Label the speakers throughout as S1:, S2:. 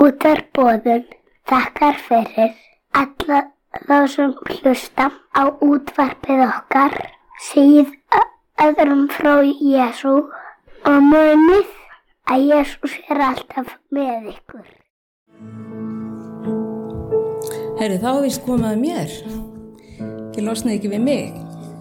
S1: Útvarpsboðun þakkar fyrir alla þá sem hlusta á útvarpið okkar, segið öðrum frá Jesú og munið að Jesús alltaf með ykkur.
S2: Herri, þá víst komaði mér. Ekki losnaði ekki við mig.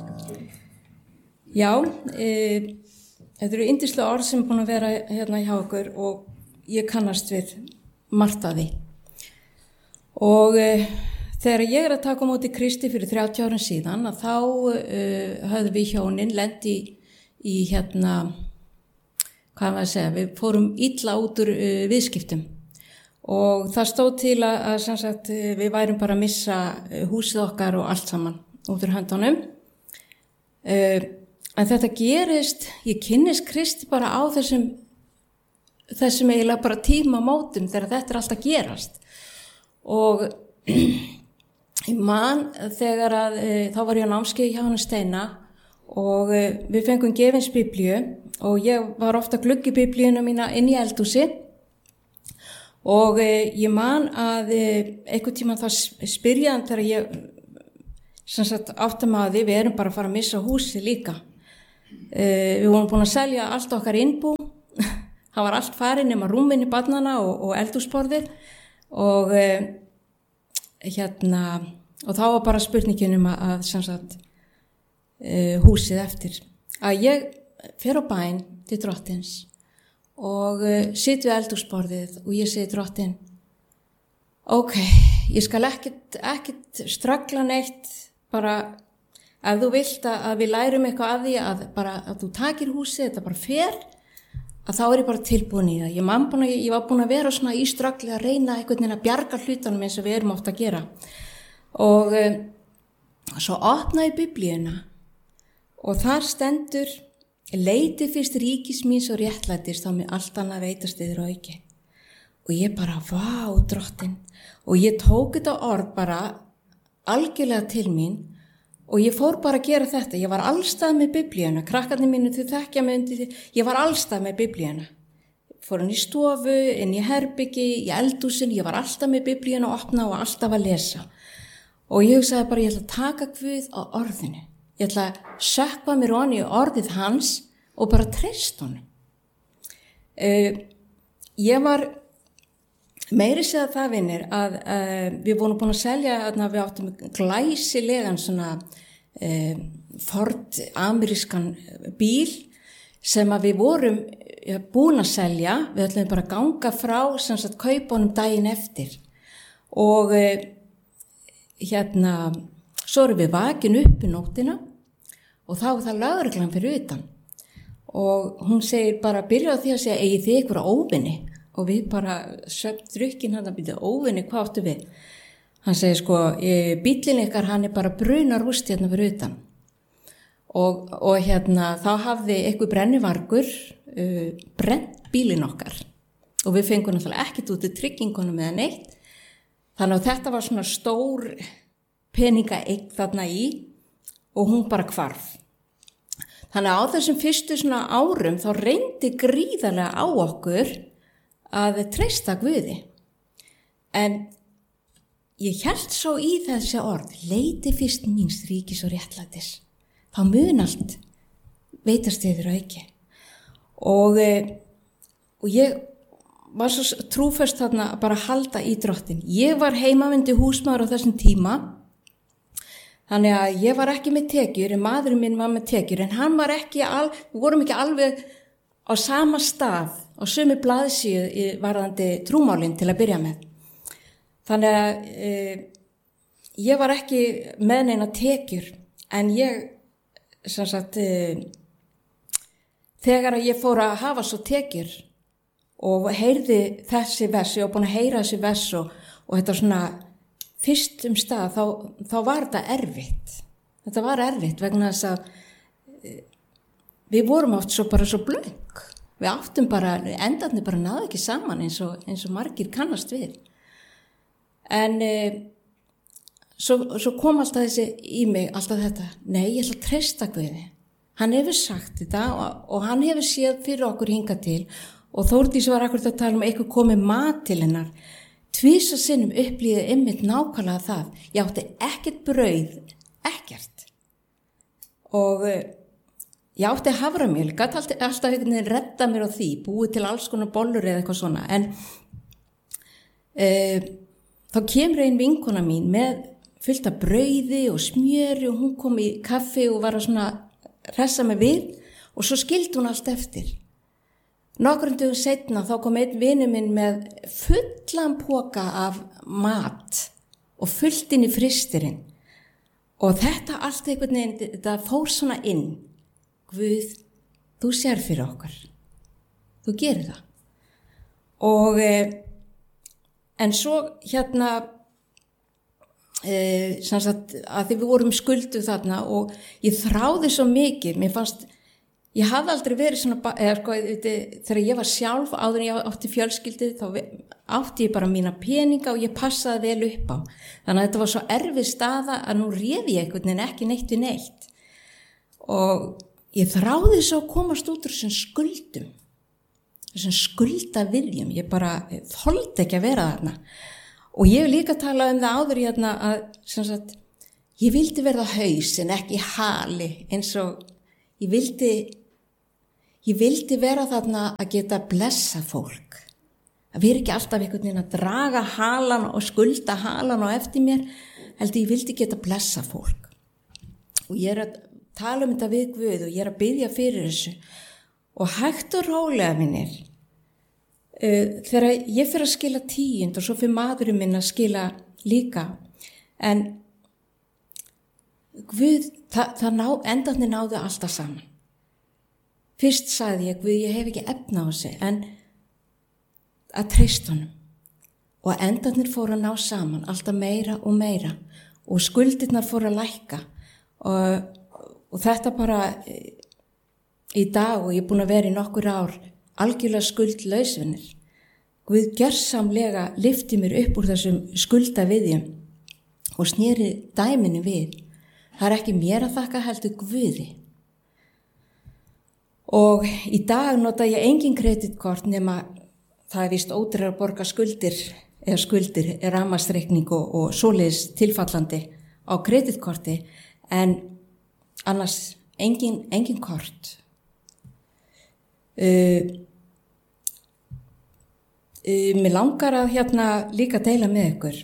S2: Já, þetta eru yndislega orð sem er búin að vera hérna hjá okkur og ég kannast við margt af því. Og þegar ég er að taka á móti Kristi fyrir 30 árum síðan, að þá höfðum við hjónin lent í hérna, hvað maður að segja, við fórum illa út úr viðskiptum. Og það stóð til að sem sagt, við værum bara að missa húsið okkar og allt saman út úr höndunum. En þetta gerist, ég kynnist Kristi bara á þessum eiginlega bara tímamótum þegar þetta er alltaf gerast. Og ég man þegar þá var ég á námskeiði hjá hana Steina og við fengum gefins biblíu og ég var ofta að glugga í biblíuna mína inn í eldhúsi og ég man að einhvern tímann þá spyr ég hann þegar ég sem sagt áttam að við erum bara að fara að missa húsi líka. Við vorum búin að selja allt okkar innbú, það var allt farið nema rúminni barnanna og eldhúsborðið og og þá var bara spurningin að sem sagt húsið eftir. Að ég fer á bæn til Drottins og sit við eldhúsborðið og ég segi Drottin, ok, ég skal ekkert stragla neitt, bara ef þú vilt að við lærum eitthvað af því að þú takir húsið, þetta bara fer, að þá er ég bara tilbúin í það. Ég var búin að vera svona í stragli að reyna einhvern veginn að bjarga hlutunum eins og við erum oft að gera. Og svo opnaði ég biblíuna og þar stendur, leitið fyrst ríkis míns og réttlætis, þá með allt annað veitast yður auki. Og ég bara, vá, Drottin. Og ég tók þetta orð bara algjörlega til mín og ég fór bara að gera þetta. Ég var allstað með biblíuna, krakkarnir mínu þau þekkja mig undir því, ég var allstað með biblíuna. Fór hann í stofu, inn í herbyggi, í eldhúsin, ég var alltaf með biblíuna að opna og alltaf að lesa. Og ég hugsaði bara, ég ætla að taka Guð á orðinu. Ég ætla að sökkva mér ofan í orðið hans og bara treysta honum. Ég var meiri segja það, vinir, að við vorum búin að selja, við áttum glæsilegan svona Ford amerískan bíl sem að við vorum búin að selja, við ætlum bara að ganga frá sem sagt kaupunum daginn eftir og svo erum við vakin upp í nóttina og þá er það lögreglan fyrir utan og hún segir bara, byrja á því að segja, eigið þið ykkur óvinni? Og við bara söpt drukkin hann að byrja óvinni, hvað áttu við? Hann segir sko, bíllinn ykkar hann er bara brunarúst hérna fyrir utan. Og þá hafði eitthvað brennivargur brennt bílinn okkar. Og við fengum náttúrulega ekkert út í tryggingunum eða neitt. Þannig að þetta var svona stór peningaeign þarna í og hún bara hvarf. Þannig að á þessum fyrstu svona árum þá reyndi gríðarlega á okkur að treysta Guði. En ég hélt svo í þessi orð, leiti fyrst míns ríkis og réttlætis. Þá mun allt veitast yfir auki. Og ég var svo trúföst þarna að bara halda í Drottin. Ég var heimavindi húsmaður á þessum tíma, þannig að ég var ekki með tekjur, en maðurinn minn var með tekjur, en hann var ekki, við vorum ekki alveg á sama stað, á sömu blaðsíðu varðandi trúmálinn til að byrja með. Þannig að ég var ekki með neina tekjur, en ég, sem sagt, þegar ég fór að hafa svo tekjur og heyrði þessi vers, ég var búin að heyra þessi vers og þetta svona fyrst stað, þá var þetta erfitt. Þetta var erfitt vegna þess að við vorum oft svo blöng. Við áttum bara, endarnir bara náðu ekki saman eins og margir kannast við. En svo kom alltaf þessi í mig, alltaf þetta, nei, ég ætla að treysta Guði. Hann hefur sagt þetta og hann hefur séð fyrir okkur hingað til og Þórdís var akkurat að tala eitthvað komið mat til hennar. Tvisvar sinnum upplýði einmitt nákvæmlega það. Ég átti ekkert brauð, ekkert. Og ég átti haframjöl, gat alltaf einhvern veginn redda mér á því, búið til alls konar bollur eða eitthvað svona. En þá kemur ein vinkona mín með fullt af brauði og smjöri og hún kom í kaffi og var að svona hressa mig við og svo skildi hún allt eftir. Nokkrum dögum seinna þá kom einn vinur minn með fullan poka af mat og fullt inn í frystirinn. Og þetta allt einhvern veginn, þetta fór svona inn. Guð, þú sér fyrir okkar. Þú gerir það. Og en svo hérna sem sagt að því við vorum skulduð þarna og ég þráði svo mikið, mér fannst ég hafði aldrei verið svona, þegar ég var sjálf áður en ég átti fjölskyldu þá átti ég bara mína peninga og ég passaði vel upp á. Þannig að þetta var svo erfið staða að nú réði ég einhvern veginn ekki neitt við neitt. Og ég þráði svo að komast út úr þessum skuldum, þessum skuldaviðjum. Ég bara þoldi ekki að vera þarna. Og ég vil líka tala um það áður hérna að sem sagt, ég vildi verða haus en ekki hali eins og ég vildi vera þarna að geta blessa fólk. Að vera ekki alltaf einhvern veginn að draga halan og skulda halan á eftir mér, heldur ég vildi geta blessa fólk. Og ég að tala um þetta við Guð og ég að biðja fyrir þessu. Og hægt og rólega minnir, þegar ég fyrir að skila 10 og svo fyrir maðurinn minn að skila líka, en Guð, endarnir náðu alltaf saman. Fyrst sagði ég, Guð, ég hef ekki efna á þessu, en að treysta honum. Og endarnir fóru að ná saman, alltaf meira og meira. Og skuldirnar fóru að lækka. Og þetta bara í dag, og ég er búin að vera í nokkur ár, algjörlega skuldlausvinir. Guð gjörsamlega lyfti mér upp úr þessum skuldaviðjum og sneri dæminu við. Það er ekki mér að þakka heldur Guði. Og í dag nota ég engin kreditkort nema það er víst ódýrara að borga skuldir rafmagnsreikning og svoleiðis tilfallandi á kreditkorti en annars engin kort. Mér langar að hérna líka deila með ykkur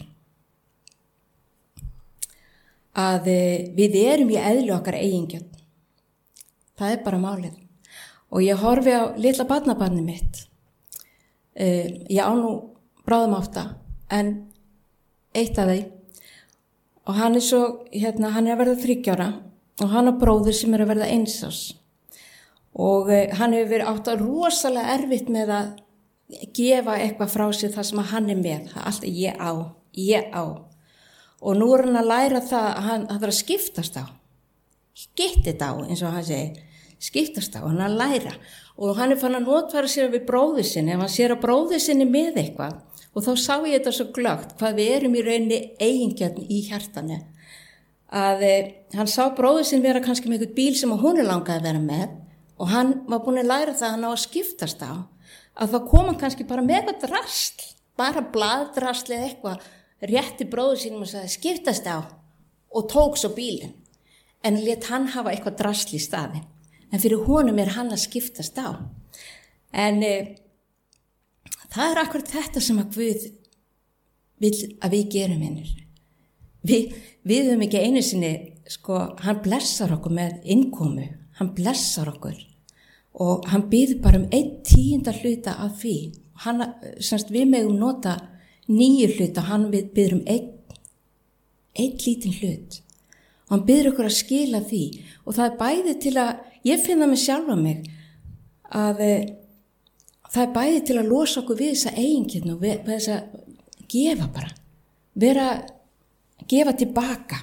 S2: að við erum í eðli okkar eigingjarn. Það er bara málið. Og ég horfi á litla barnabarnið mitt. Ég á nú bráðum 8, en eitt af þeim. Og hann er svo, hann er að verða 3 ára og hann á bróður sem er að verða 1 árs. Og hann hefur verið átt að rosalega erfitt með að gefa eitthvað frá sér það sem hann er með. Það er alltaf ég á. Og nú er hann að læra það að hann þarf að skiptast á. Skiptið á, eins og hann segir. Skiptast á, hann að læra. Og hann er fann að notfæra sér við bróður sinni, ef hann sér að bróður sinni með eitthvað. Og þá sá ég þetta svo glöggt, hvað við erum í rauninni eigingjarn í hjartanu. Að hann sá bróður sinni vera kannski með eitthvað bíl sem hún langaði að vera með. Og hann var búin að læra það að hann á að skiptast á. Að þá kom hann kannski bara með eitthvað drasl, bara blaðdrasl eða eitthvað. Rétti bróður sínum og sagði skiptast á og tók svo bílinn. En lét hann hafa eitthvað drasl í staðinn. En fyrir honum er hann að skiptast á. En það er akkurat þetta sem að Guð vill að við gerum hinnir. Við höfum ekki einu sinni, hann blessar okkur með innkomu. Hann blessar okkur. Og hann biður bara 1/10 hluta af því. Við megum nota 9 hluta, hann biður 1 lítinn hlut. Og hann biður okkur að skila því. Og það er bæði til að, ég finna mig sjálfa mig, að það er bæði til að losa okkur við þessa eigingjarn og við þess að gefa bara. Gefa tilbaka.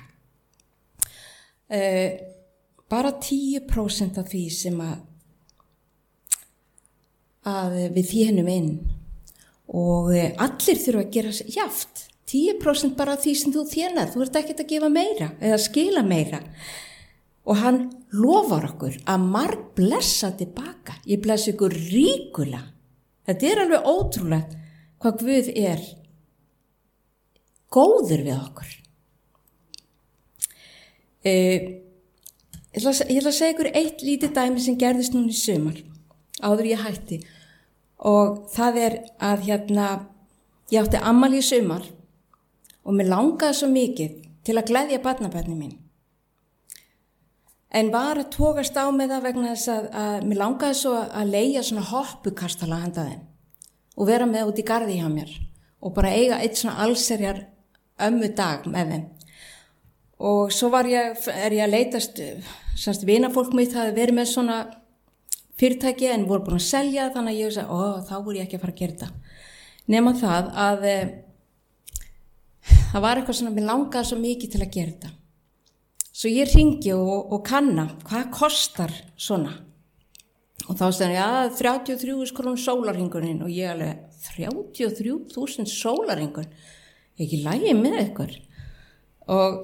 S2: Bara 10% af því sem að við þénum inn. Og allir þurfa að gera jafnt. 10% bara því sem þú þénar. Þú ert ekkert að gefa meira eða skila meira. Og hann lofar okkur að marg blessa tilbaka. Ég blessa ykkur ríkulega. Þetta alveg ótrúlegt hvað Guð góður við okkur. Ég ætla að segja ykkur eitt lítið dæmi sem gerðist núna í sumar, áður ég hætti. Og það að ég átti afmæli í sumar og mér langaði svo mikið til að gleðja barnabörnin mín. En var að togast á með það vegna þess að mér langaði svo að leigja svona hoppukastala handa þeim og vera með út í garði hjá mér og bara eiga eitt svona allserjar ömmudag með þeim. Og svo ég að leitast, vinafólk mitt hafði verið með svona fyrirtæki en voru búin að selja, þannig að ég sagði, þá voru ég ekki að fara að gera þetta. Nema það að það var eitthvað svona, mér langaði svo mikið til að gera þetta. Svo ég hringi og kanna, hvað kostar svona? Og þá sagði ég, 33.000 krónur sólarhringurinn og ég alveg, 33.000 sólarhringur? Ekki lagi með ykkur. Og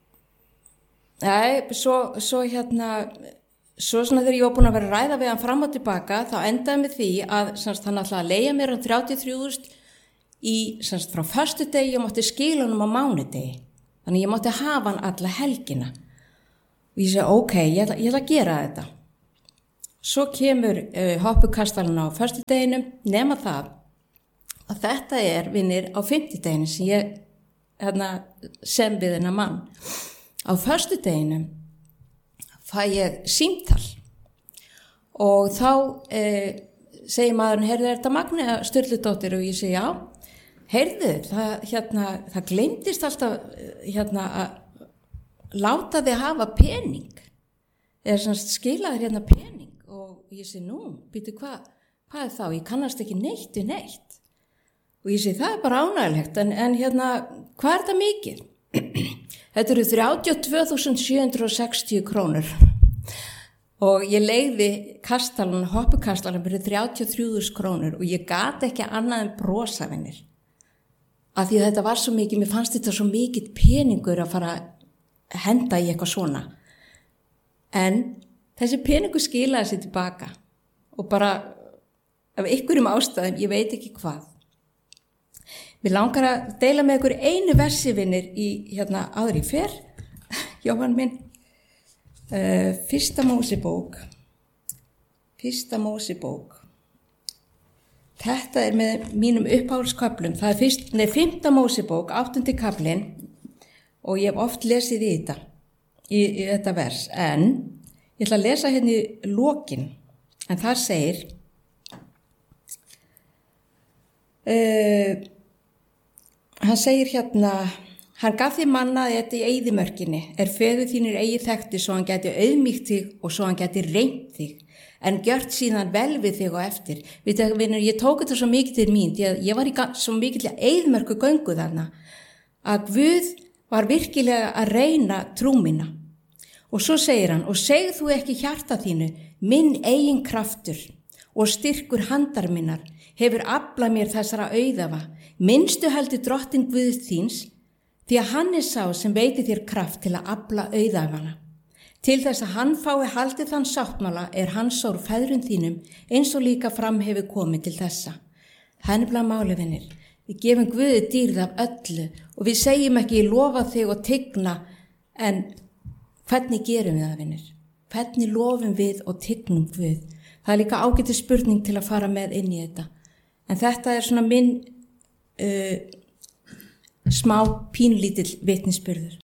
S2: svo svona þegar ég var búin að vera að ræða við hann fram og tilbaka, þá endaði með því að hann ætlaði að leigja mér 33.000 frá föstudegi og mátti skila honum á mánudegi. Þannig ég mátti hafa hann alla helgina. Og ég segi, ok, ég ætla að gera þetta. Svo kemur hoppukastalinn á föstudeginum, nema það að þetta vinir á fimmtudeginu sem ég sem við hennar mann. Á föstudeginum fæ ég símtal og þá segir maðurinn, heyrðu, þetta Magnea Sturludóttir? Og ég segi, já, heyrðu, það gleymdist alltaf að láta þig hafa pening eða skila þér pening. Og ég segi, býtu, hvað þá? Ég kannast ekki neitt við neitt. Og ég segi, það bara ánægilegt, en hvað þetta mikið? Þetta eru 32.760 krónur og ég leigði hoppukastalinn fyrir 33.000 krónur og ég gat ekki annað en brosa vinnir. Af því að þetta var svo mikið, mér fannst þetta svo mikið peningur að fara að henda í eitthvað svona. En þessi peningur skilaði sér tilbaka og bara af einhverjum ástæðum, ég veit ekki hvað. Mér langar að deila með ykkur einu versi vinnir í áður í fer, Jóhann minn, Fyrsta Mósebók. Þetta með mínum uppáhaldsköflum, það 5. Mósebók, 8. kaflinn og ég hef oft lesið í þetta vers, en ég ætla að lesa í lokin, en það segir, hann segir hann gaf þér manna þetta í eyðimörkinni, feður þínir eigi þekkti svo hann gæti auðmýkt þig og svo hann gæti reynt þig, en gjört síðan vel við þig og eftir. Ég tók þetta svo mikið til mín, því að ég var í svo mikið eyðimörku göngu þarna, að Guð var virkilega að reyna trú mína. Og svo segir hann, og segð þú ekki hjarta þínu, minn eigin kraftur og styrkur handar minnar hefur aflað mér þessara auðafa, minnstu heldur drottin Guðs þíns, því að hann sá sem veiti þér kraft til að afla auðafana. Til þess að hann fái haldið þann sáttmála hann sór feðrum þínum eins og líka fram hefur komið til þessa. Það nefnilega máli vinnir. Við gefum Guði dýrð af öllu og við segjum ekki ég lofa þig og tigna, en hvernig gerum við það vinnir? Hvernig lofum við og tignum Guð? Það líka ágætis spurning til að fara með inn í þetta. En þetta svona minn smá pínlítill vitnisburður.